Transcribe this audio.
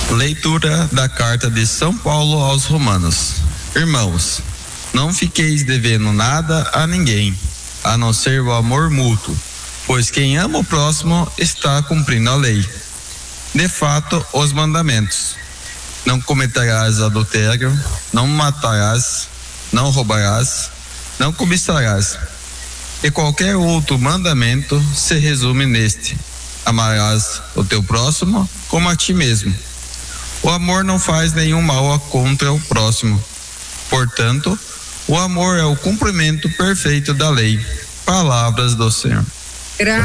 Leitura da carta de São Paulo aos Romanos. Irmãos, não fiqueis devendo nada a ninguém, a não ser o amor mútuo, pois quem ama o próximo está cumprindo a lei. De fato, os mandamentos: não cometerás adultério, não matarás, não roubarás, não cobiçarás. E qualquer outro mandamento se resume neste: amarás o teu próximo como a ti mesmo. O amor não faz nenhum mal contra o próximo. Portanto, o amor é o cumprimento perfeito da lei. Palavras do Senhor. Graças